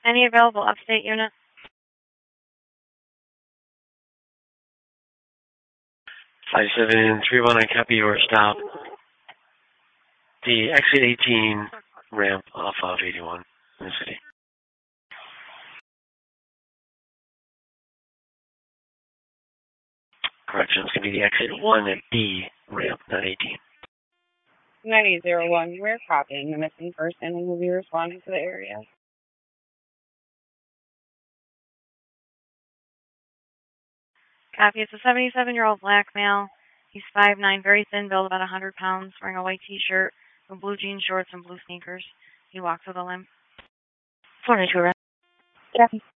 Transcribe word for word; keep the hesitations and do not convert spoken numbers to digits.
Any available upstate unit? five seven three one, I copy your stop. The exit eighteen ramp off of eighty-one in the city. Correction, it's going to be the exit one at B ramp, not eighteen. ninety zero one, we're copying the missing person and will be responding to the area. Copy. It's a seventy-seven-year-old black male. He's five nine, very thin build, about one hundred pounds, wearing a white T-shirt, with blue jean shorts and blue sneakers. He walks with a limp. four ninety-two, right? Copy.